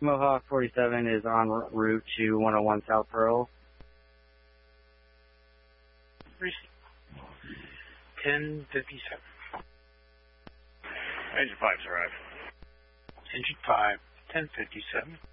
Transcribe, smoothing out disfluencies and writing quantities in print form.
Mohawk 47 is en route to 101 South Pearl. Receive. 1057. Engine 5's arrived. Engine 5, 1057.